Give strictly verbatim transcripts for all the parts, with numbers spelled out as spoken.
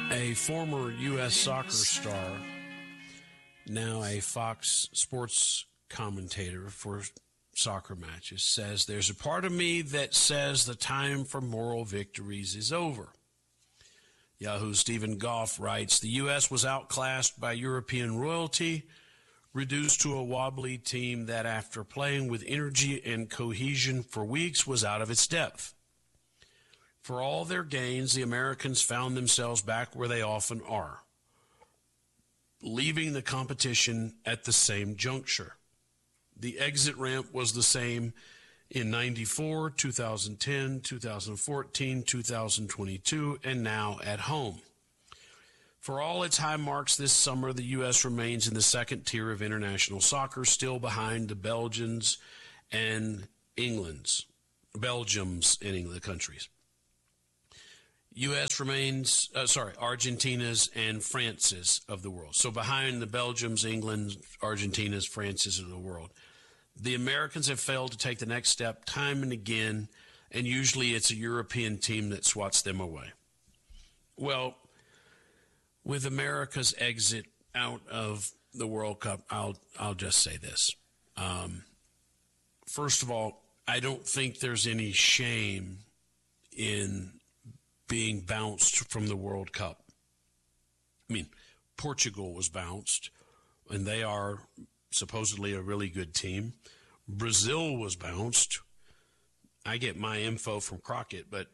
A former U S soccer star, now a Fox Sports commentator for soccer matches, says, "There's a part of me that says the time for moral victories is over." Yahoo's Stephen Goff writes, "The U S was outclassed by European royalty, reduced to a wobbly team that, after playing with energy and cohesion for weeks, was out of its depth. For all their gains, the Americans found themselves back where they often are, leaving the competition at the same juncture. The exit ramp was the same in ninety-four, two thousand ten, two thousand fourteen, two thousand twenty-two, and now at home. For all its high marks this summer, the U S remains in the second tier of international soccer, still behind the Belgians and England's, Belgium's and England countries. U S remains, uh, sorry, Argentina's and France's of the world. So behind the Belgiums, England, Argentina's, France's of the world. The Americans have failed to take the next step time and again, and usually it's a European team that swats them away." Well, with America's exit out of the World Cup, I'll I'll just say this. Um, first of all, I don't think there's any shame in being bounced from the World Cup. I mean, Portugal was bounced, and they are supposedly a really good team. Brazil was bounced. I get my info from Crockett, but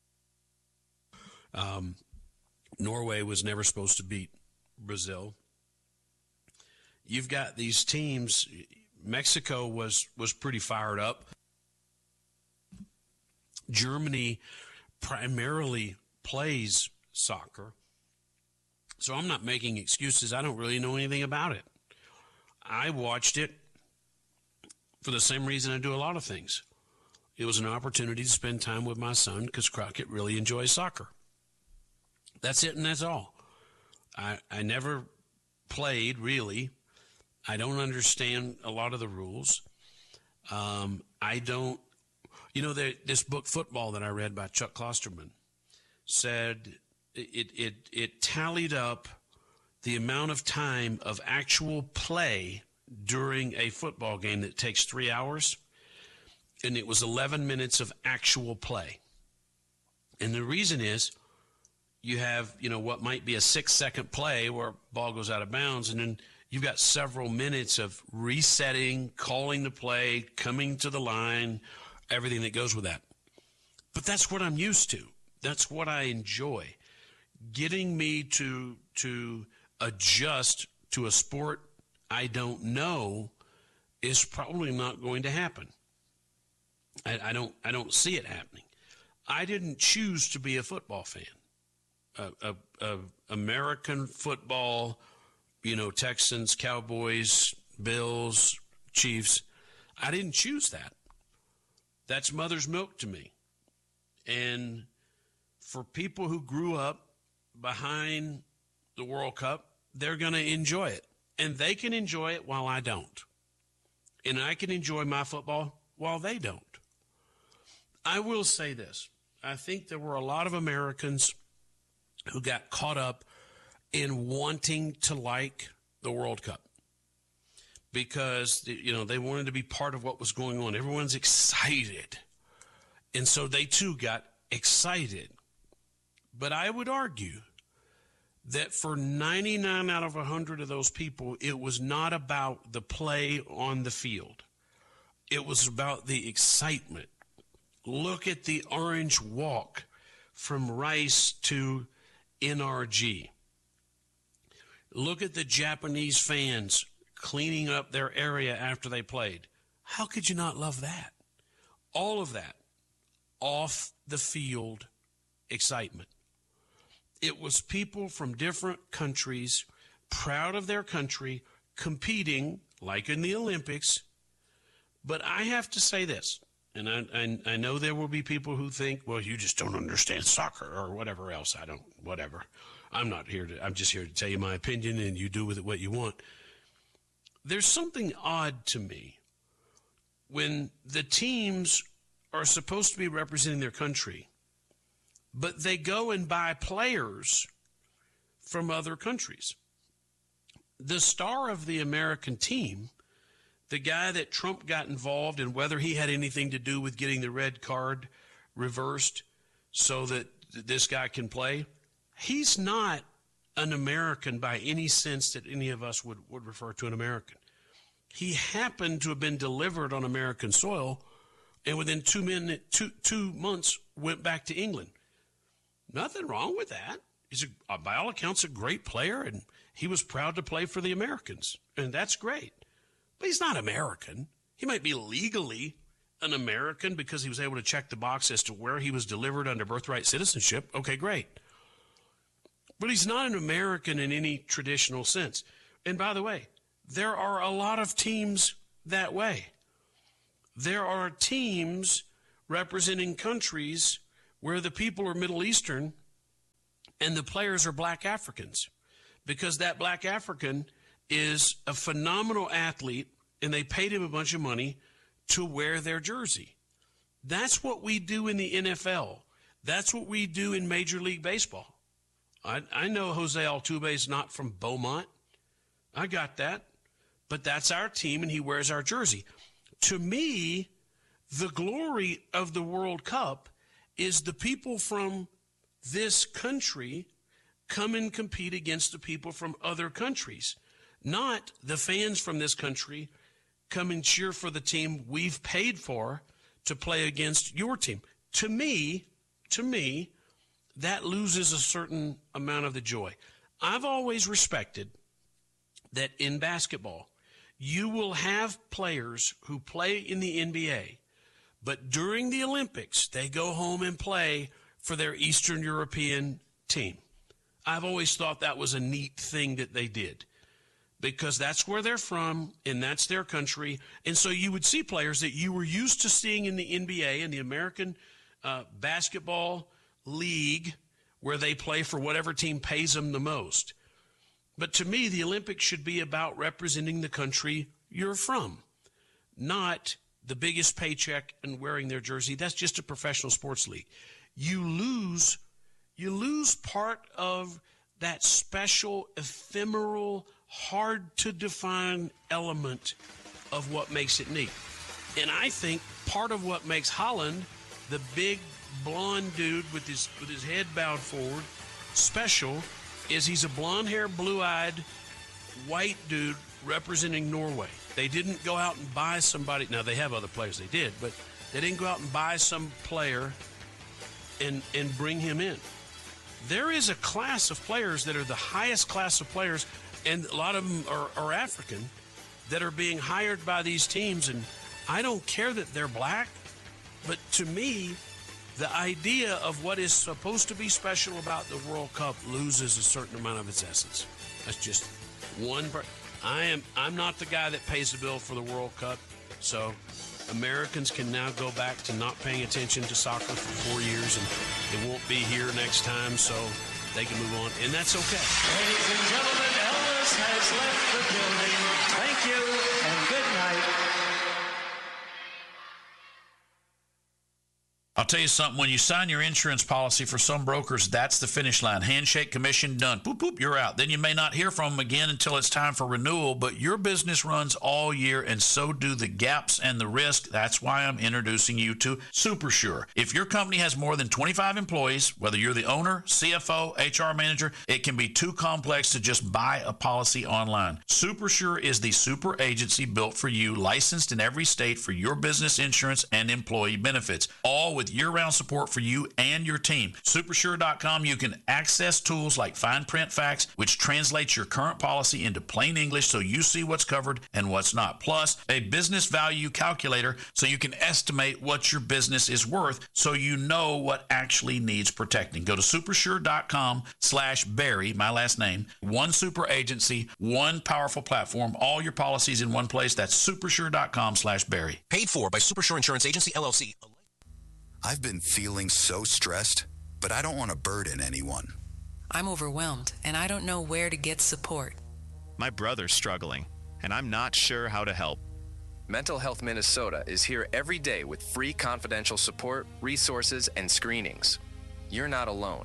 um, Norway was never supposed to beat Brazil. You've got these teams. Mexico was, was pretty fired up. Germany primarily plays soccer. So I'm not making excuses. I don't really know anything about it. I watched it for the same reason I do a lot of things. It was an opportunity to spend time with my son because Crockett really enjoys soccer. That's it, and that's all. I, I never played, really. I don't understand a lot of the rules. Um, I don't, you know, there, this book, Football, that I read by Chuck Klosterman, said it, it, it tallied up the amount of time of actual play during a football game that takes three hours, and it was eleven minutes of actual play. And the reason is you have, you know, what might be a six-second play where ball goes out of bounds, and then you've got several minutes of resetting, calling the play, coming to the line, everything that goes with that. But that's what I'm used to. That's what I enjoy. Getting me to to adjust to a sport I don't know is probably not going to happen. I, I don't I don't see it happening. I didn't choose to be a football fan. A, a, a American football, you know, Texans, Cowboys, Bills, Chiefs. I didn't choose that. That's mother's milk to me. And for people who grew up behind the World Cup, they're going to enjoy it. And they can enjoy it while I don't. And I can enjoy my football while they don't. I will say this. I think there were a lot of Americans who got caught up in wanting to like the World Cup because, you know, they wanted to be part of what was going on. Everyone's excited. And so they, too, got excited. But I would argue that for ninety-nine out of one hundred of those people, it was not about the play on the field. It was about the excitement. Look at the orange walk from Rice to N R G. Look at the Japanese fans cleaning up their area after they played. How could you not love that? All of that off the field excitement. It was people from different countries, proud of their country, competing like in the Olympics. But I have to say this, and I, I, I know there will be people who think, well, you just don't understand soccer or whatever else. I don't, whatever. I'm not here to, I'm just here to tell you my opinion, and you do with it what you want. There's something odd to me when the teams are supposed to be representing their country, but they go and buy players from other countries. The star of the American team, the guy that Trump got involved in, whether he had anything to do with getting the red card reversed so that this guy can play, he's not an American by any sense that any of us would, would refer to an American. He happened to have been delivered on American soil, and within two, minute, two, two months went back to England. Nothing wrong with that. He's, a, by all accounts, a great player, and he was proud to play for the Americans, and that's great. But he's not American. He might be legally an American because he was able to check the box as to where he was delivered under birthright citizenship. Okay, great. But he's not an American in any traditional sense. And by the way, there are a lot of teams that way. There are teams representing countries where the people are Middle Eastern and the players are black Africans, because that black African is a phenomenal athlete and they paid him a bunch of money to wear their jersey. That's what we do in the N F L. That's what we do in Major League Baseball. I, I know Jose Altuve is not from Beaumont. I got that. But that's our team, and he wears our jersey. To me, the glory of the World Cup is the people from this country come and compete against the people from other countries, not the fans from this country come and cheer for the team we've paid for to play against your team. To me, to me, that loses a certain amount of the joy. I've always respected that in basketball, you will have players who play in the N B A, but during the Olympics, they go home and play for their Eastern European team. I've always thought that was a neat thing that they did, because that's where they're from and that's their country. And so you would see players that you were used to seeing in the N B A, in the American uh, Basketball League, where they play for whatever team pays them the most. But to me, the Olympics should be about representing the country you're from, not the biggest paycheck and wearing their jersey. That's just a professional sports league. You lose, you lose part of that special, ephemeral, hard-to-define element of what makes it neat. And I think part of what makes Haaland, the big blonde dude with his with his head bowed forward, special, is he's a blonde-haired, blue-eyed, white dude representing Norway. They didn't go out and buy somebody. Now, they have other players they did, but they didn't go out and buy some player and and bring him in. There is a class of players that are the highest class of players, and a lot of them are, are African, that are being hired by these teams. And I don't care that they're black, but to me, the idea of what is supposed to be special about the World Cup loses a certain amount of its essence. That's just one. I am. I'm not the guy that pays the bill for the World Cup, so Americans can now go back to not paying attention to soccer for four years, and it won't be here next time, so they can move on, and that's okay. Ladies and gentlemen, Elvis has left the building. Thank you, and good night. I'll tell you something, when you sign your insurance policy, for some brokers, that's the finish line. Handshake, commission, done. Boop, boop, you're out. Then you may not hear from them again until it's time for renewal, but your business runs all year, and so do the gaps and the risk. That's why I'm introducing you to SuperSure. If your company has more than twenty-five employees, whether you're the owner, C F O, H R manager, it can be too complex to just buy a policy online. SuperSure is the super agency built for you, licensed in every state for your business insurance and employee benefits, all with year-round support for you and your team. Supersure dot com, you can access tools like fine print facts, which translates your current policy into plain English so you see what's covered and what's not. Plus, a business value calculator so you can estimate what your business is worth so you know what actually needs protecting. Go to supersure dot com slash Barry, my last name. One super agency, one powerful platform, all your policies in one place. That's supersure dot com slash Barry. Paid for by Supersure Insurance Agency, L L C. I've been feeling so stressed, but I don't want to burden anyone. I'm overwhelmed, and I don't know where to get support. My brother's struggling, and I'm not sure how to help. Mental Health Minnesota is here every day with free confidential support, resources, and screenings. You're not alone.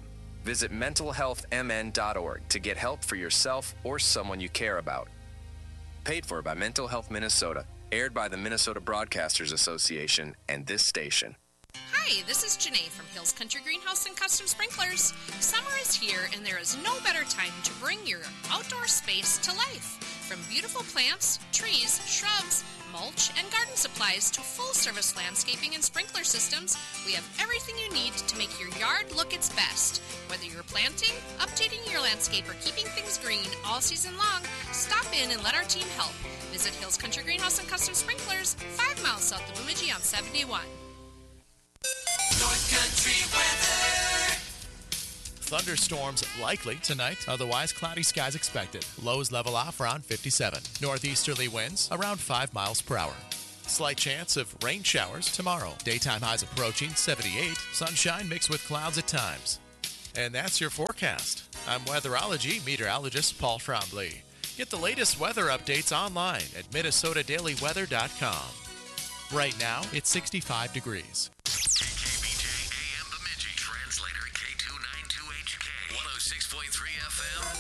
Visit mental health m n dot org to get help for yourself or someone you care about. Paid for by Mental Health Minnesota. Aired by the Minnesota Broadcasters Association and this station. Hi, this is Janae from Hills Country Greenhouse and Custom Sprinklers. Summer is here, and there is no better time to bring your outdoor space to life. From beautiful plants, trees, shrubs, mulch, and garden supplies to full-service landscaping and sprinkler systems, we have everything you need to make your yard look its best. Whether you're planting, updating your landscape, or keeping things green all season long, stop in and let our team help. Visit Hills Country Greenhouse and Custom Sprinklers, five miles south of Bemidji on seventy-one. North Country weather. Thunderstorms likely tonight, otherwise cloudy skies expected. Lows level off around fifty-seven. Northeasterly winds around five miles per hour. Slight chance of rain showers tomorrow. Daytime highs approaching seventy-eight. Sunshine mixed with clouds at times. And that's your forecast. I'm weatherology meteorologist Paul Trombley. Get the latest weather updates online at minnesota daily weather dot com. Right now, it's sixty-five degrees. K K B J A M Bemidji translator K two ninety-two H K one oh six point three F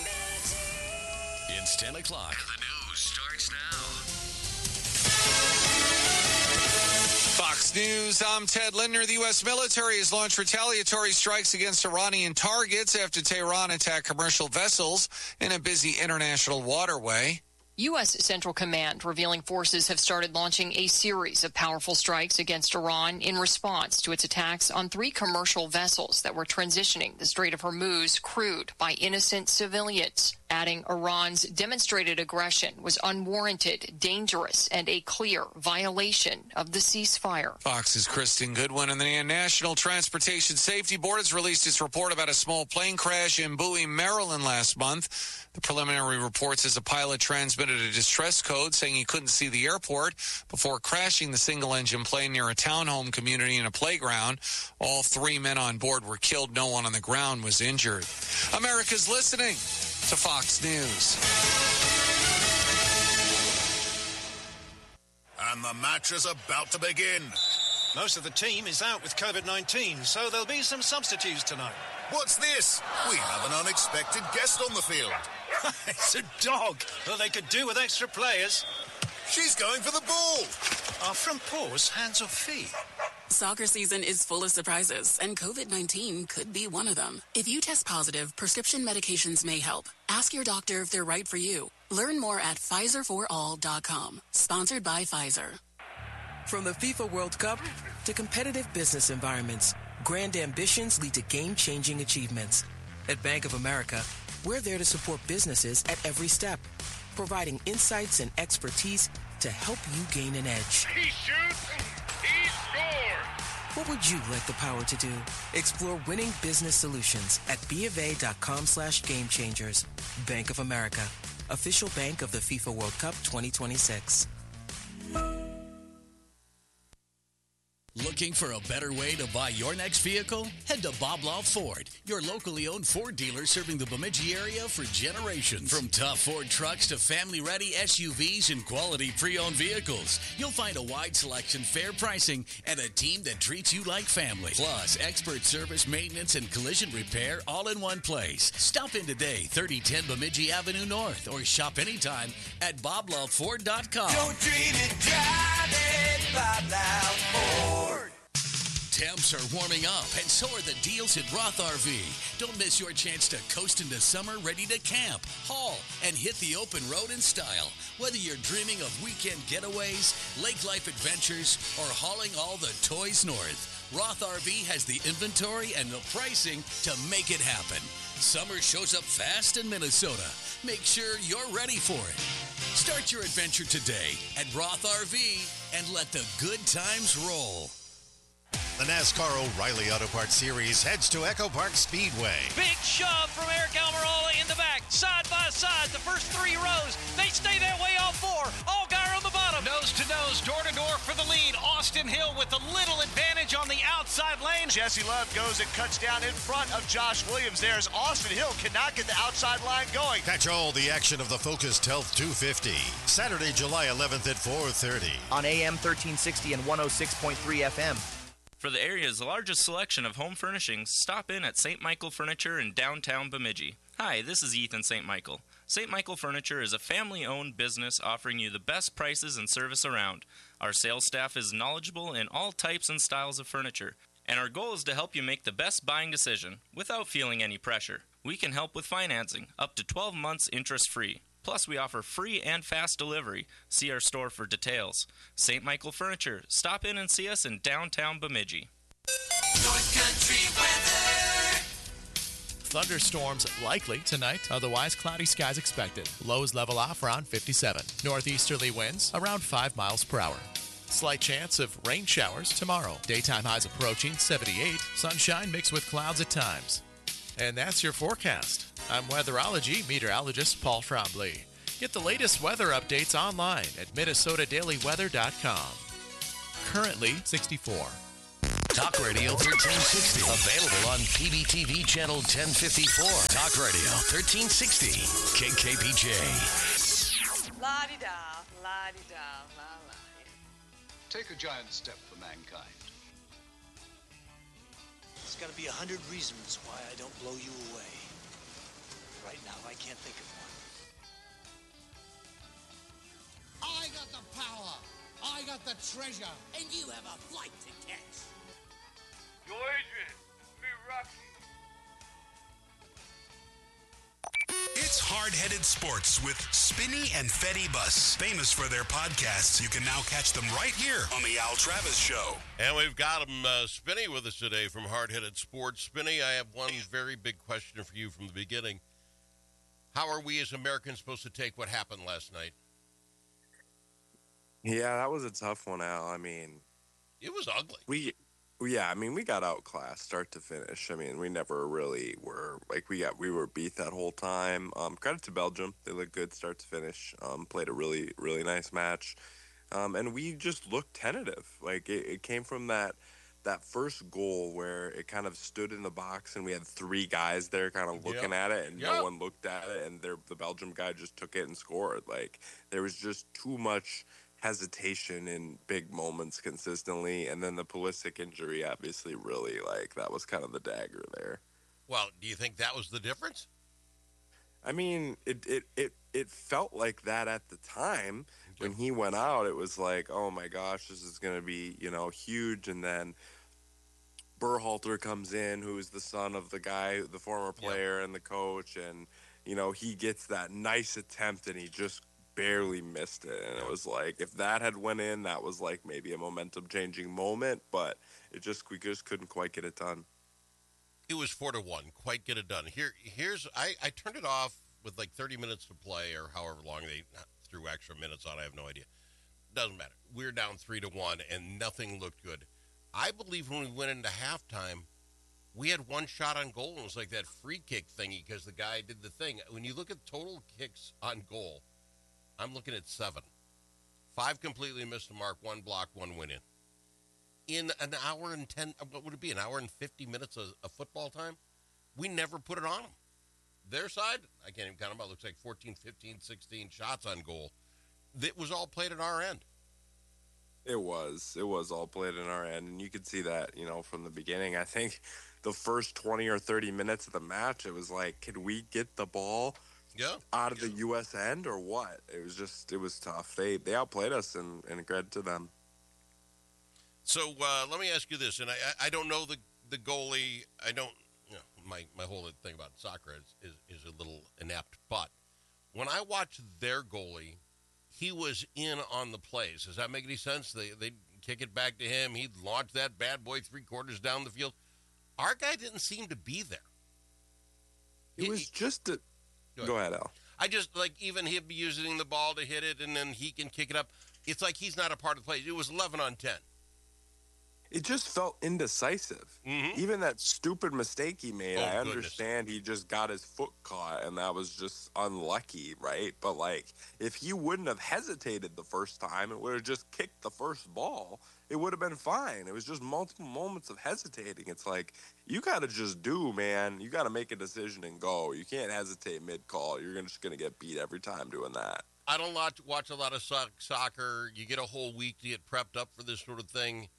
M. It's ten o'clock. The news starts now. Fox News, I'm Ted Lindner. The U S military has launched retaliatory strikes against Iranian targets after Tehran attacked commercial vessels in a busy international waterway. U S Central Command revealing forces have started launching a series of powerful strikes against Iran in response to its attacks on three commercial vessels that were transitioning the Strait of Hormuz crewed by innocent civilians, adding Iran's demonstrated aggression was unwarranted, dangerous, and a clear violation of the ceasefire. Fox's Kristen Goodwin. And the National Transportation Safety Board has released its report about a small plane crash in Bowie, Maryland last month. The preliminary report says a pilot transmitted a distress code saying he couldn't see the airport before crashing the single-engine plane near a townhome community and a playground. All three men on board were killed. No one on the ground was injured. America's listening to Fox News. And the match is about to begin. Most of the team is out with COVID nineteen, so there'll be some substitutes tonight. What's this? We have an unexpected guest on the field. It's a dog. Well, they could do with extra players. She's going for the ball. Are front paws hands or feet? Soccer season is full of surprises, and COVID nineteen could be one of them. If you test positive, prescription medications may help. Ask your doctor if they're right for you. Learn more at Pfizer for all dot com. Sponsored by Pfizer. From the FIFA World Cup to competitive business environments, grand ambitions lead to game-changing achievements. At Bank of America, we're there to support businesses at every step, providing insights and expertise to help you gain an edge. He shoots, he scores. What would you like the power to do? Explore winning business solutions at bofa.com slash game changers. Bank of America, official bank of the FIFA World Cup twenty twenty-six. Looking for a better way to buy your next vehicle? Head to Bob Law Ford, your locally owned Ford dealer serving the Bemidji area for generations. From tough Ford trucks to family-ready S U Vs and quality pre-owned vehicles, you'll find a wide selection, fair pricing, and a team that treats you like family. Plus, expert service, maintenance, and collision repair all in one place. Stop in today, thirty ten Bemidji Avenue North, or shop anytime at bob law ford dot com. Don't dream it, drive it, Bob Law Ford. Temps are warming up, and so are the deals at Roth R V. Don't miss your chance to coast into summer ready to camp, haul, and hit the open road in style. Whether you're dreaming of weekend getaways, lake life adventures, or hauling all the toys north, Roth R V has the inventory and the pricing to make it happen. Summer shows up fast in Minnesota. Make sure you're ready for it. Start your adventure today at Roth R V and let the good times roll. The NASCAR O'Reilly Auto Parts Series heads to Echo Park Speedway. Big shove from Eric Almirola in the back, side by side, the first three rows. They stay that way all four. Allgaier on the bottom. Nose to nose, door to door for the lead. Austin Hill with a little advantage on the outside lane. Jesse Love goes and cuts down in front of Josh Williams. There's Austin Hill cannot get the outside line going. Catch all the action of the Focused Health two fifty. Saturday, July eleventh at four thirty. On A M thirteen sixty and one oh six point three F M. For the area's largest selection of home furnishings, stop in at Saint Michael Furniture in downtown Bemidji. Hi, this is Ethan Saint Michael. Saint Michael Furniture is a family-owned business offering you the best prices and service around. Our sales staff is knowledgeable in all types and styles of furniture, and our goal is to help you make the best buying decision without feeling any pressure. We can help with financing, up to twelve months interest-free. Plus, we offer free and fast delivery. See our store for details. Saint Michael Furniture. Stop in and see us in downtown Bemidji. North Country weather. Thunderstorms likely tonight, otherwise cloudy skies expected. Lows level off around fifty-seven. Northeasterly winds around five miles per hour. Slight chance of rain showers tomorrow. Daytime highs approaching seventy-eight. Sunshine mixed with clouds at times. And that's your forecast. I'm weatherology meteorologist Paul Trombley. Get the latest weather updates online at Minnesota Daily Weather dot com. Currently sixty-four. Talk Radio thirteen sixty. Available on P B T V channel ten fifty-four. Talk Radio thirteen sixty. K K B J. La-di-da, la-di-da, la-la. Take a giant step for mankind. There's got to be a hundred reasons why I don't blow you away. Right now, I can't think of one. I got the power. I got the treasure. And you have a flight to catch. Yo, Adrian, me Rocky. It's Hard-Headed Sports with Spinney and Fetty Bus. Famous for their podcasts, you can now catch them right here on the Al Travis Show. And we've got him, uh, Spinney, with us today from Hard-Headed Sports. Spinney, I have one very big question for you from the beginning. How are we as Americans supposed to take what happened last night? Yeah, that was a tough one, Al. I mean, it was ugly. We, yeah, I mean, we got outclassed start to finish. I mean, we never really were like we got we were beat that whole time. Um, credit to Belgium; they looked good start to finish. Um, played a really really nice match, um, and we just looked tentative. Like it, it came from that that first goal where it kind of stood in the box, and we had three guys there kind of looking Yep. at it, and Yep. no one looked at it, and there the Belgium guy just took it and scored. Like there was just too much hesitation in big moments consistently, and then the Pulisic injury obviously really, like, that was kind of the dagger there. Well, do you think that was the difference? I mean, it it it, it felt like that at the time. When he went out, it was like, oh my gosh, this is going to be, you know, huge. And then Berhalter comes in, who is the son of the guy, the former player and the coach, and, you know, he gets that nice attempt, and he just barely missed it. And it was like, if that had went in, that was like maybe a momentum changing moment, but it just we just couldn't quite get it done. It was four to one. Quite get it done. Here, here's I, I turned it off with like thirty minutes to play, or however long they threw extra minutes on. I have no idea. Doesn't matter. We're down three to one, and nothing looked good. I believe when we went into halftime, we had one shot on goal, and it was like that free kick thingy because the guy did the thing. When you look at total kicks on goal, I'm looking at seven. Five completely missed the mark, one block, one went in. In an hour and ten, what would it be, an hour and fifty minutes of, of football time? We never put it on them. Their side, I can't even count them out, looks like fourteen, fifteen, sixteen shots on goal. It was all played at our end. It was. It was all played in our end, and you could see that, you know, from the beginning. I think the first twenty or thirty minutes of the match, it was like, can we get the ball yeah. out of the U S end or what? It was just, it was tough. They they outplayed us, and, and credit to them. So uh, let me ask you this, and I, I don't know the, the goalie. I don't, you know, my, my whole thing about soccer is, is, is a little inept, but when I watch their goalie, he was in on the plays. Does that make any sense? They they kick it back to him. He'd launch that bad boy three quarters down the field. Our guy didn't seem to be there. It was just a... Go ahead. Go ahead, Al. I just, like, even him using the ball to hit it, and then he can kick it up. It's like he's not a part of the play. It was eleven on ten. It just felt indecisive. Mm-hmm. Even that stupid mistake he made, Oh, I goodness. understand he just got his foot caught, and that was just unlucky, right? But, like, if he wouldn't have hesitated the first time and would have just kicked the first ball, it would have been fine. It was just multiple moments of hesitating. It's like, you got to just do, man. You got to make a decision and go. You can't hesitate mid-call. You're just going to get beat every time doing that. I don't lot, watch a lot of soc- soccer. You get a whole week to get prepped up for this sort of thing.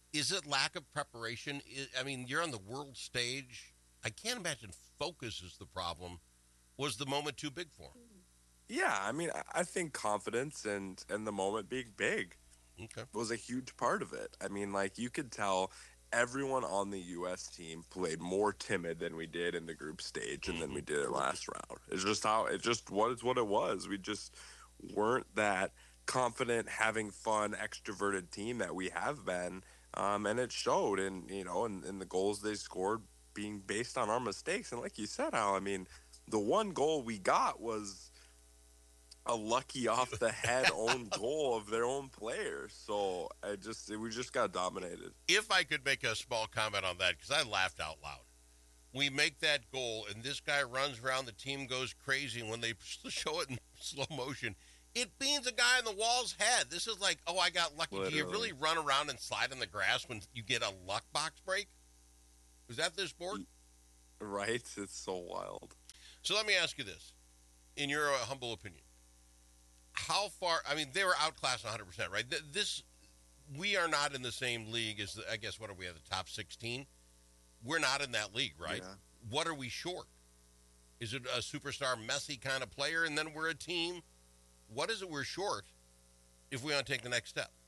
Is it lack of preparation? I mean, you're on the world stage. I can't imagine focus is the problem. Was the moment too big for him? Yeah, I mean, I think confidence and, and the moment being big okay. was a huge part of it. I mean, like, you could tell everyone on the U S team played more timid than we did in the group stage and than we did in last round. It's just how it just was what it was. We just weren't that confident, having fun, extroverted team that we have been, um, and it showed. In you know, in, in the goals they scored being based on our mistakes. And like you said, Al, I mean, the one goal we got was a lucky off the head own goal of their own players. So I just we just got dominated. If I could make a small comment on that, because I laughed out loud. We make that goal, and this guy runs around. The team goes crazy. And when they show it in slow motion, it beans a guy in the wall's head. This is like, oh, I got lucky. Literally. Do you really run around and slide in the grass when you get a luck box break? Was that this sport? Right? It's so wild. So let me ask you this. In your uh, humble opinion, how far, I mean, they were outclassed one hundred percent, right? This, we are not in the same league as, the, I guess, what are we at, the top sixteen? We're not in that league, right? Yeah. What are we short? Is it a superstar Messi kind of player, and then we're a team? What is it we're short if we want to take the next step?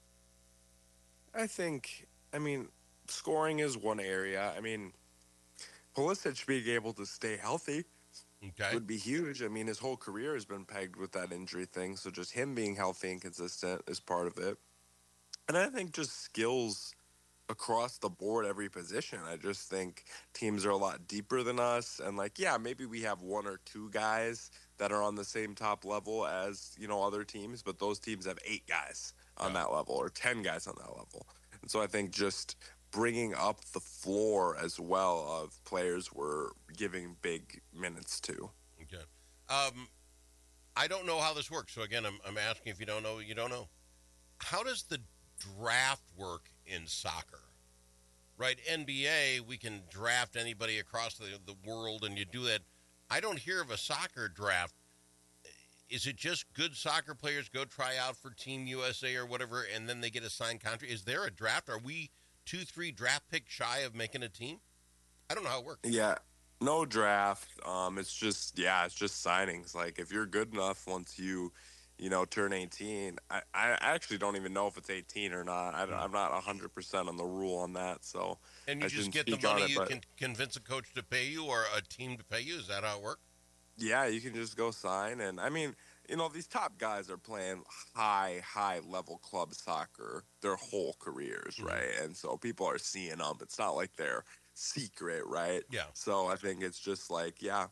I think, I mean, scoring is one area. I mean, Pulisic being able to stay healthy okay. would be huge. I mean, his whole career has been pegged with that injury thing, so just him being healthy and consistent is part of it. And I think just skills across the board, every position. I just think teams are a lot deeper than us. And, like, yeah, maybe we have one or two guys that are on the same top level as, you know, other teams, but those teams have eight guys on yeah. that level or ten guys on that level. And so I think just bringing up the floor as well of players we're giving big minutes to. Okay. Um, I don't know how this works. So, again, I'm, I'm asking if you don't know, you don't know. How does the draft work in soccer? Right, N B A, we can draft anybody across the, the world, and you do that. I don't hear of a soccer draft. Is it just good soccer players go try out for Team U S A or whatever, and then they get a signed contract? Is there a draft? Are we two, three draft picks shy of making a team? I don't know how it works. Yeah, no draft. Um, it's just, yeah, it's just signings. Like, if you're good enough once you, you know, turn eighteen, I, I actually don't even know if it's eighteen or not. I, I'm not one hundred percent on the rule on that, so And you I just shouldn't get the speak on money, it, you but- can convince a coach to pay you or a team to pay you? Is that how it works? Yeah, you can just go sign. And, I mean, you know, these top guys are playing high, high-level club soccer their whole careers, Mm-hmm. right? And so people are seeing them. It's not like they're secret, right? Yeah. So I think it's just like, yeah,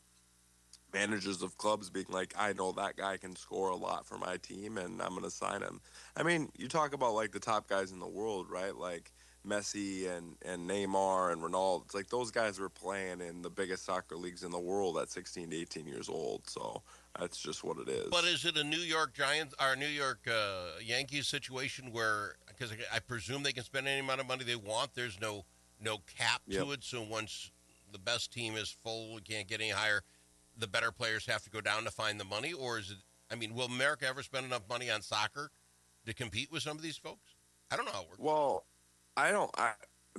managers of clubs being like, I know that guy can score a lot for my team, and I'm going to sign him. I mean, you talk about, like, the top guys in the world, right? Like Messi and, and Neymar and Ronaldo. It's like those guys were playing in the biggest soccer leagues in the world at sixteen to eighteen years old. So that's just what it is. But is it a New York Giants or New York uh, Yankees situation where, because I presume they can spend any amount of money they want, there's no no cap to Yep. it, so once the best team is full, we can't get any higher, the better players have to go down to find the money? Or is it, I mean, will America ever spend enough money on soccer to compete with some of these folks? I don't know how it works. Well, I don't. I,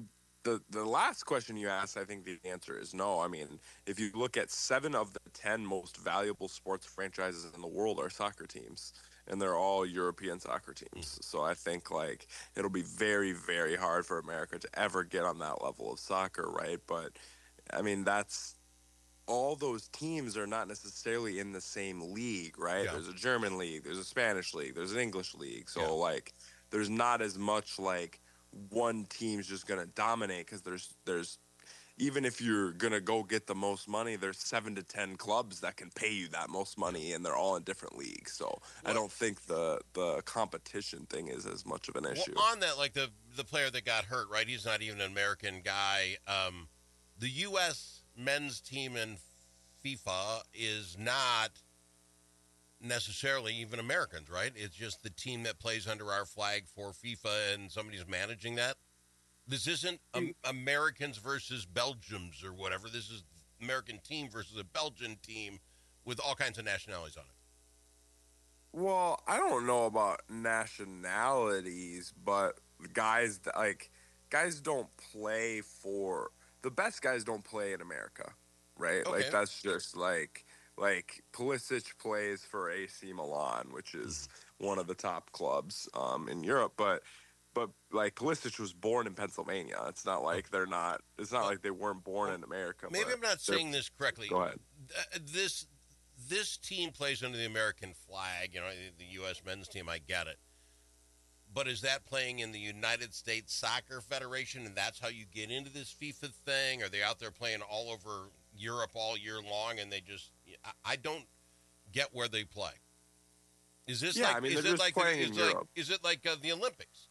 the the last question you asked, I think the answer is no. I mean, if you look at seven of the ten most valuable sports franchises in the world are soccer teams, and they're all European soccer teams. So I think like it'll be very, very hard for America to ever get on that level of soccer, right? But I mean, that's all those teams are not necessarily in the same league, right? Yeah. There's a German league, there's a Spanish league, there's an English league. So Yeah. like, there's not as much like one team's just gonna dominate because there's there's even if you're gonna go get the most money, there's seven to ten clubs that can pay you that most money, and they're all in different leagues. So I don't think the the competition thing is as much of an issue. Well, on that, like the the player that got hurt, right? He's not even an American guy. Um, the U S men's team in FIFA is not necessarily even Americans, right? It's just the team that plays under our flag for FIFA, and somebody's managing that. This isn't um, Americans versus Belgians or whatever. This is American team versus a Belgian team with all kinds of nationalities on it. Well, I don't know about nationalities, but guys that, like guys don't play for the best guys don't play in America, right? Okay. Like that's just like like Pulisic plays for A C Milan, which is one of the top clubs um, in Europe, but but like Pulisic was born in Pennsylvania. It's not like they're not. It's not like they weren't born in America. Maybe but I'm not they're- saying this correctly. Go ahead. Uh, This this team plays under the American flag. You know, the U S men's team. I get it. But is that playing in the United States Soccer Federation, and that's how you get into this FIFA thing? Are they out there playing all over Europe all year long, and they just? I- I don't get where they play. Is this Yeah, like? I mean, is they're it just like? playing is in it like, Europe. is it like uh, the Olympics?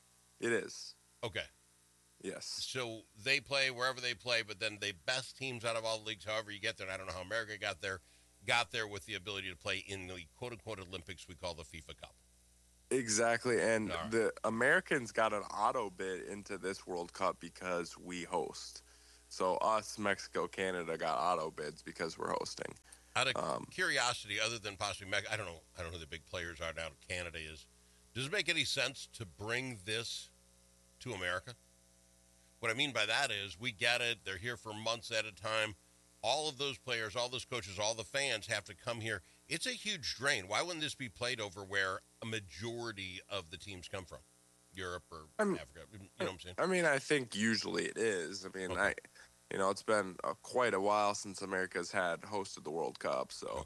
It is. Okay. Yes. So they play wherever they play, but then the best teams out of all the leagues, however you get there, and I don't know how America got there, got there with the ability to play in the quote-unquote Olympics we call the FIFA Cup. Exactly, and All right. the Americans got an auto bid into this World Cup because we host. So us, Mexico, Canada got auto bids because we're hosting. Out of Um, curiosity, other than possibly Mexico, I don't know, I don't know who the big players are now. Canada is. Does it make any sense to bring this to America? What I mean by that is we get it. They're here for months at a time. All of those players, all those coaches, all the fans have to come here. It's a huge drain. Why wouldn't this be played over where a majority of the teams come from? Europe or I'm- Africa? You know what I'm saying? I mean, I think usually it is. I mean, I, you know, it's been uh, quite a while since America's had hosted the World Cup, so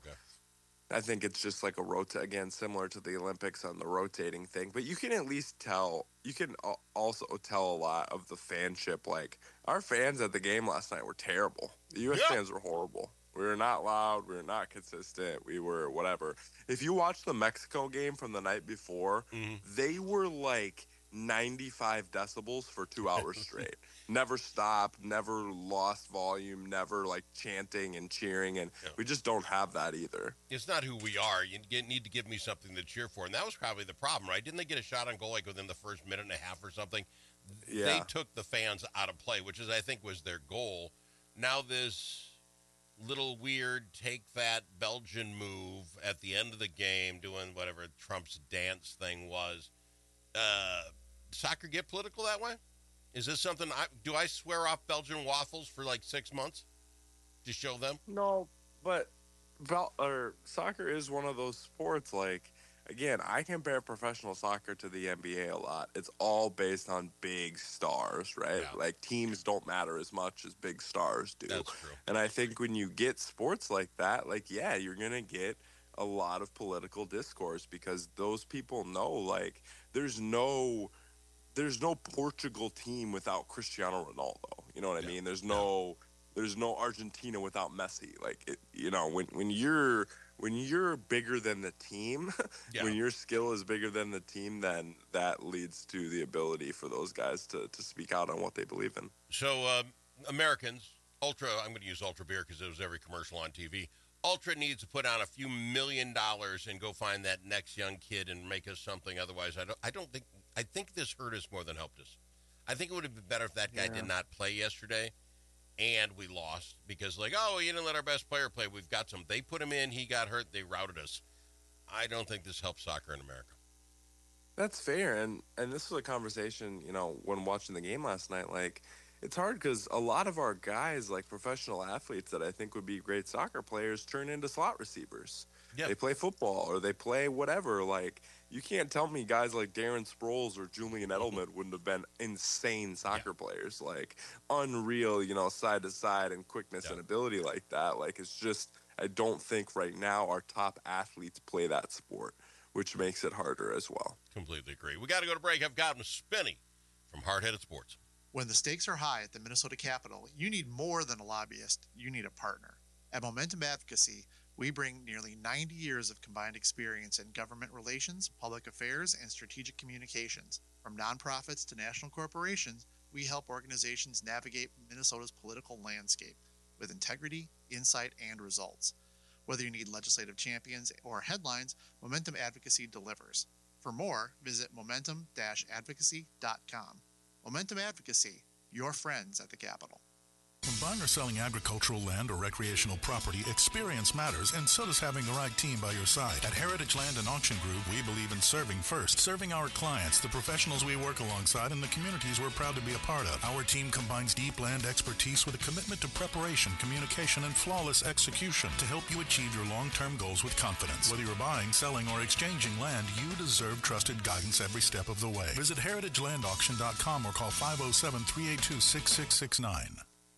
I think it's just like a rota again, similar to the Olympics on the rotating thing. But you can at least tell. You can al- also tell a lot of the fanship. Like our fans at the game last night were terrible. The U S Yeah. fans were horrible. We were not loud. We were not consistent. We were whatever. If you watch the Mexico game from the night before, they were like ninety-five decibels for two hours straight. Never stopped, never lost volume, never like chanting and cheering. And we just don't have that either. It's not who we are. You get, need to give me something to cheer for. And that was probably the problem, right? Didn't they get a shot on goal like within the first minute and a half or something? They Yeah. took the fans out of play, which is, I think, was their goal. Now this little weird take that Belgian move at the end of the game, doing whatever Trump's dance thing was. Uh, soccer get political that way? Is this something, I, do I swear off Belgian waffles for like six months to show them? No, but Val- or soccer is one of those sports. Like again, I compare professional soccer to the N B A a lot. It's all based on big stars, right? Like teams don't matter as much as big stars do. That's true. And I think when you get sports like that, like yeah, you're gonna get a lot of political discourse because those people know like there's no there's no Portugal team without Cristiano Ronaldo. You know what I mean? There's no there's no Argentina without Messi. Like it, you know, when when you're when you're bigger than the team, Yeah. when your skill is bigger than the team, then that leads to the ability for those guys to to speak out on what they believe in. So uh, Americans, Ultra, I'm going to use Ultra Beer because it was every commercial on T V. Ultra needs to put on a few million dollars and go find that next young kid and make us something. Otherwise, I don't. I don't think. I think this hurt us more than helped us. I think it would have been better if that guy Yeah. did not play yesterday, and we lost because, like, oh, you didn't let our best player play. We've got some. They put him in. He got hurt. They routed us. I don't think this helps soccer in America. That's fair, and and this was a conversation, you know, when watching the game last night. Like, it's hard because a lot of our guys, like professional athletes that I think would be great soccer players, turn into slot receivers. Yeah. They play football or they play whatever. Like, you can't tell me guys like Darren Sproles or Julian Edelman wouldn't have been insane soccer players. Like, unreal, you know, side to side and quickness and ability like that. Like, it's just, I don't think right now our top athletes play that sport, which makes it harder as well. Completely agree. We got to go to break. I've got him Spinny from Hard Headed Sports. When the stakes are high at the Minnesota Capitol, you need more than a lobbyist. You need a partner. At Momentum Advocacy, we bring nearly ninety years of combined experience in government relations, public affairs, and strategic communications. From nonprofits to national corporations, we help organizations navigate Minnesota's political landscape with integrity, insight, and results. Whether you need legislative champions or headlines, Momentum Advocacy delivers. For more, visit momentum dash advocacy dot com. Momentum Advocacy, your friends at the Capitol. When buying or selling agricultural land or recreational property, experience matters, and so does having the right team by your side. At Heritage Land and Auction Group, we believe in serving first, serving our clients, the professionals we work alongside, and the communities we're proud to be a part of. Our team combines deep land expertise with a commitment to preparation, communication, and flawless execution to help you achieve your long-term goals with confidence. Whether you're buying, selling, or exchanging land, you deserve trusted guidance every step of the way. Visit heritage land auction dot com or call five oh seven, three eight two, six six six nine.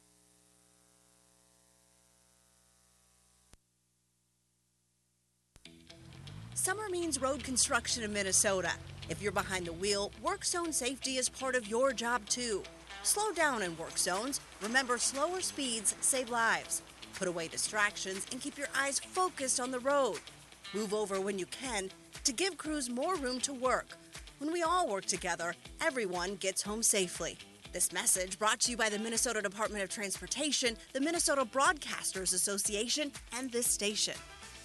Summer means road construction in Minnesota. If you're behind the wheel, work zone safety is part of your job too. Slow down in work zones. Remember, slower speeds save lives. Put away distractions and keep your eyes focused on the road. Move over when you can to give crews more room to work. When we all work together, everyone gets home safely. This message brought to you by the Minnesota Department of Transportation, the Minnesota Broadcasters Association, and this station.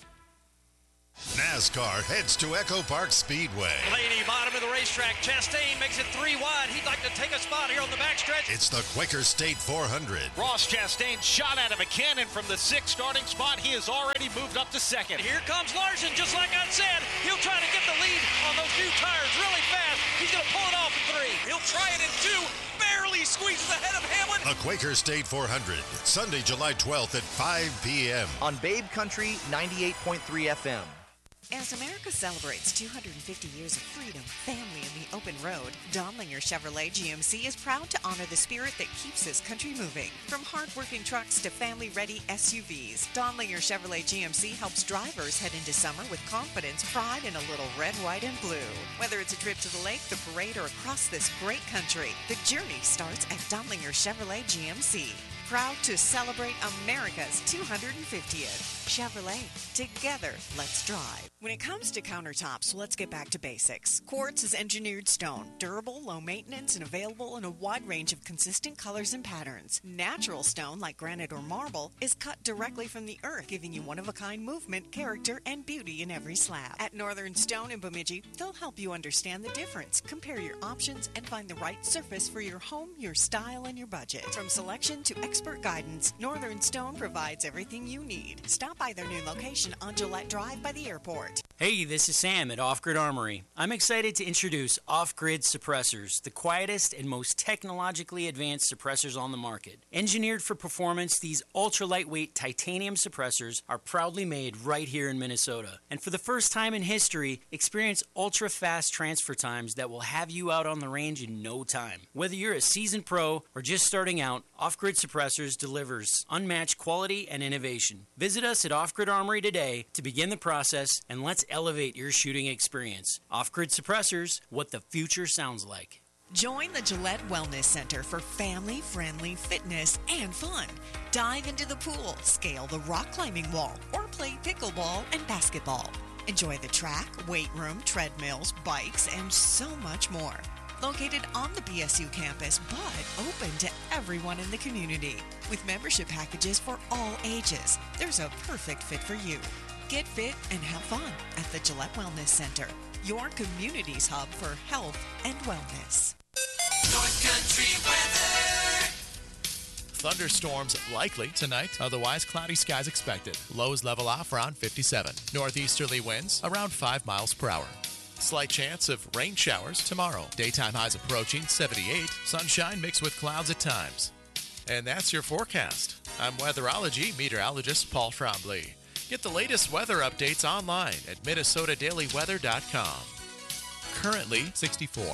NASCAR heads to Echo Park Speedway. Blaney, bottom of the racetrack. Chastain makes it three wide. He'd like to take a spot here on the backstretch. It's the Quaker State four hundred. Ross Chastain shot out of a cannon from the sixth starting spot. He has already moved up to second. Here comes Larson, just like I said. He'll try to get the lead on those new tires really fast. He's going to pull it off in three. He'll try it in two. Barely squeezes ahead of Hamlin. The Quaker State four hundred, Sunday, July twelfth at five p.m. on Babe Country ninety-eight point three F M. As America celebrates two hundred fifty years of freedom, family, and the open road, Donlinger Chevrolet G M C is proud to honor the spirit that keeps this country moving. From hard-working trucks to family-ready S U Vs, Donlinger Chevrolet G M C helps drivers head into summer with confidence, pride, and a little red, white, and blue. Whether it's a trip to the lake, the parade, or across this great country, the journey starts at Donlinger Chevrolet G M C. Proud to celebrate America's two hundred fiftieth. Chevrolet, together, let's drive. When it comes to countertops, let's get back to basics. Quartz is engineered stone, durable, low maintenance, and available in a wide range of consistent colors and patterns. Natural stone, like granite or marble, is cut directly from the earth, giving you one-of-a-kind movement, character, and beauty in every slab. At Northern Stone in Bemidji, they'll help you understand the difference, compare your options, and find the right surface for your home, your style, and your budget. From selection to expert guidance, Northern Stone provides everything you need. Stop by their new location on Gillette Drive by the airport. Hey, this is Sam at Off Grid Armory. I'm excited to introduce Off Grid Suppressors, the quietest and most technologically advanced suppressors on the market. Engineered for performance, these ultra-lightweight titanium suppressors are proudly made right here in Minnesota. And for the first time in history, experience ultra-fast transfer times that will have you out on the range in no time. Whether you're a seasoned pro or just starting out, Off Grid Suppressors delivers unmatched quality and innovation. Visit us at Off Grid Armory today to begin the process, and let's elevate your shooting experience. Off Grid Suppressors, what the future sounds like. Join the Gillette Wellness Center for family-friendly fitness and fun. Dive into the pool, scale the rock climbing wall, or play pickleball and basketball. Enjoy the track, weight room, treadmills, bikes, and so much more. Located on the B S U campus, but open to everyone in the community. With membership packages for all ages, there's a perfect fit for you. Get fit and have fun at the Gillette Wellness Center, your community's hub for health and wellness. North Country weather. Thunderstorms likely tonight, otherwise cloudy skies expected. Lows level off around fifty-seven. Northeasterly winds around five miles per hour. Slight chance of rain showers tomorrow. Daytime highs approaching seventy-eight. Sunshine mixed with clouds at times. And that's your forecast. I'm weatherology meteorologist Paul Trombley. Get the latest weather updates online at minnesota daily weather dot com. Currently sixty-four.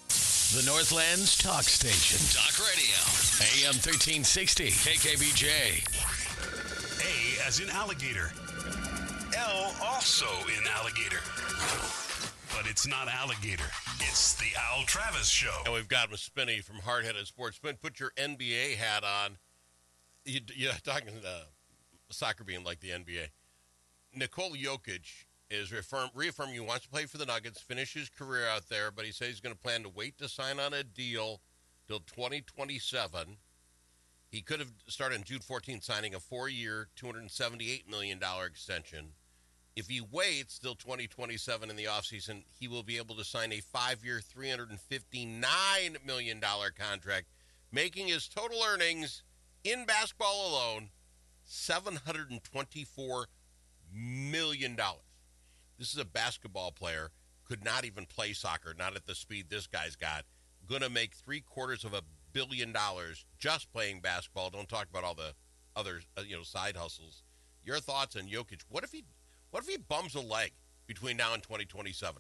The Northland's talk station. Talk radio. A M thirteen sixty. K K B J. A as in alligator. L also in alligator. But it's not alligator. It's the Al Travis Show. And we've got Miss Spinney from Hard Headed Sports. Spin, put your N B A hat on. You, you're talking uh, soccer being like the N B A. Nikola Jokic is reaffirm, reaffirming he wants to play for the Nuggets, finish his career out there, but he says he's going to plan to wait to sign on a deal till twenty twenty-seven. He could have started on June fourteenth, signing a four-year, two hundred seventy-eight million dollars extension. If he waits till twenty twenty-seven in the offseason, he will be able to sign a five-year, three hundred fifty-nine million dollars contract, making his total earnings In basketball alone, seven hundred twenty-four million dollars. This is a basketball player, could not even play soccer, not at the speed this guy's got. Going to make three quarters of a billion dollars just playing basketball. Don't talk about all the other, uh, you know, side hustles. Your thoughts on Jokic? What if he, what if he bums a leg between now and twenty twenty-seven?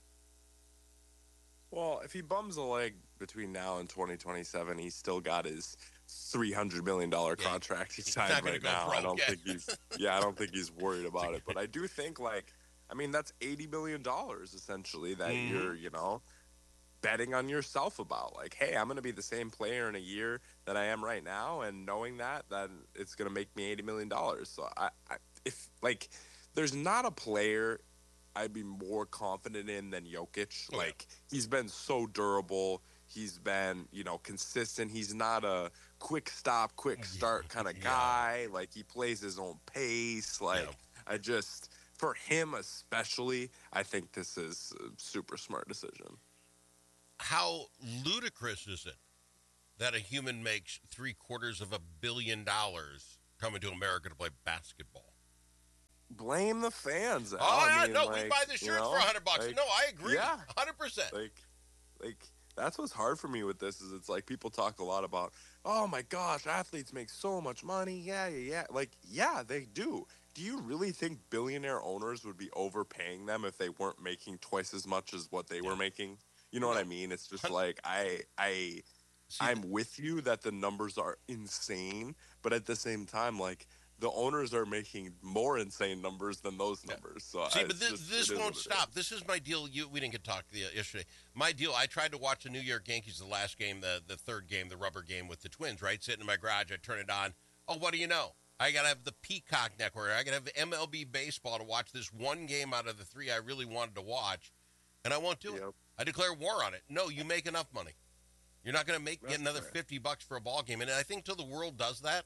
Well, if he bums a leg between now and twenty twenty-seven, he's still got his three hundred million dollars yeah, contract he signed right now. I don't think he's yeah, I don't think he's worried about it. But I do think, like, I mean, that's eighty million dollars essentially that mm-hmm. you're, you know, betting on yourself about. Like, hey, I'm going to be the same player in a year that I am right now, and knowing that, then it's going to make me eighty million dollars. So I, I if like there's not a player I'd be more confident in than Jokic. Oh, like, yeah. He's been so durable. He's been, you know, consistent. He's not a quick stop, quick start kind of guy. Yeah. Like, he plays his own pace. Like, yeah. I just, for him especially, I think this is a super smart decision. How ludicrous is it that a human makes three quarters of a billion dollars coming to America to play basketball? Blame the fans. Al. Oh, I yeah, mean, no, like, we buy the shirts you know, for a hundred bucks. like, No, I agree. Yeah, a hundred percent. Like, like that's what's hard for me with this is it's like people talk a lot about, oh my gosh, athletes make so much money. Yeah, yeah, yeah. Like, yeah, they do. Do you really think billionaire owners would be overpaying them if they weren't making twice as much as what they yeah. were making? You know what I mean? It's just like I, I, See, I'm with you that the numbers are insane, but at the same time, like, the owners are making more insane numbers than those numbers. So See, I, but this, just, this won't stop. Is. This is my deal. You, we didn't get to talk yesterday. My deal, I tried to watch the New York Yankees, the last game, the, the third game, the rubber game with the Twins, right? Sitting in my garage, I turn it on. Oh, what do you know? I got to have the Peacock Network. I got to have M L B baseball to watch this one game out of the three I really wanted to watch, and I won't do yep. it. I declare war on it. No, you make enough money. You're not going to make That's get another right. fifty bucks for a ball game. And I think till the world does that,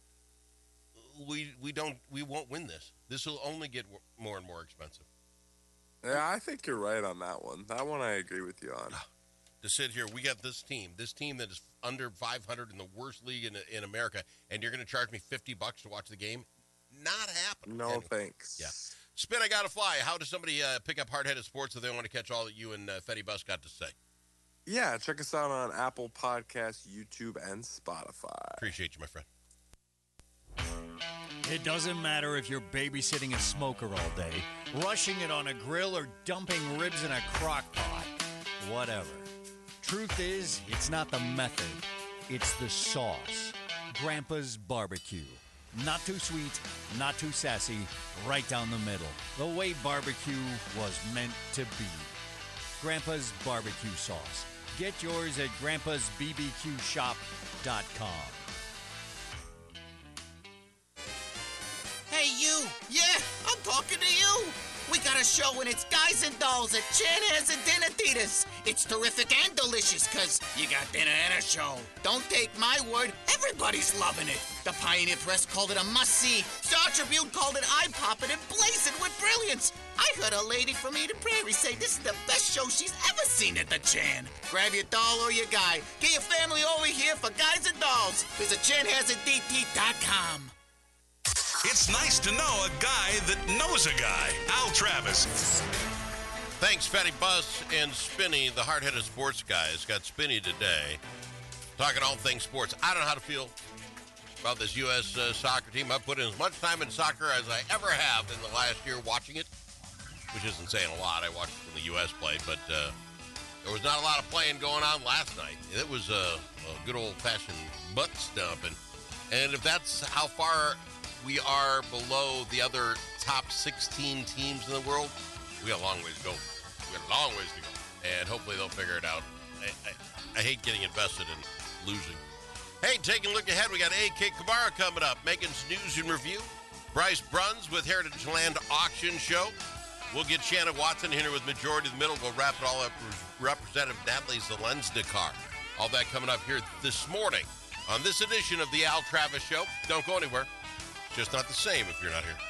we we don't we won't win this. This will only get more and more expensive. Yeah, I think you're right on that one. That one I agree with you on. To sit here, we got this team, this team that is under five hundred in the worst league in in America, and you're going to charge me fifty bucks to watch the game? Not happening. No, anyway. Thanks. Yeah. Spin, I gotta fly. How does somebody uh, pick up Hard Headed Sports if they want to catch all that you and uh, Fetty Bus got to say? Yeah, check us out on Apple Podcasts, YouTube, and Spotify. Appreciate you, my friend. It doesn't matter if you're babysitting a smoker all day, rushing it on a grill, or dumping ribs in a crock pot. Whatever. Truth is, it's not the method. It's the sauce. Grandpa's Barbecue. Not too sweet, not too sassy, right down the middle. The way barbecue was meant to be. Grandpa's Barbecue Sauce. Get yours at grandpas b b q shop dot com. Hey, you! Yeah, I'm talking to you! We got a show and it's Guys and Dolls at Chanhassen and Dinatitas. It's terrific and delicious because you got dinner and a show. Don't take my word, everybody's loving it. The Pioneer Press called it a must-see. Star Tribune called it eye-popping and blazing with brilliance. I heard a lady from Eden Prairie say this is the best show she's ever seen at the Chan. Grab your doll or your guy. Get your family over here for Guys and Dolls. Visit chanhassen d t dot com. It's nice to know a guy that knows a guy. Al Travis. Thanks, Fatty Bus and Spinny, the hard-headed sports guys. Got Spinny today. Talking all things sports. I don't know how to feel about this U S Uh, soccer team. I've put in as much time in soccer as I ever have in the last year watching it, which isn't saying a lot. I watched it when the U S played, but uh, there was not a lot of playing going on last night. It was a, a good old-fashioned butt stomping. And if that's how far we are below the other top sixteen teams in the world, we got a long ways to go. We got a long ways to go. And hopefully they'll figure it out. I, I, I hate getting invested in losing. Hey, taking a look ahead, we got A K Kamara coming up, Megan's News and Review. Bryce Bruns with Heritage Land Auction Show. We'll get Shannon Watson here with Majority of the Middle. We'll wrap it all up with Representative Natalie Zelensnikar. All that coming up here this morning on this edition of the Al Travis Show. Don't go anywhere. Just not the same if you're not here.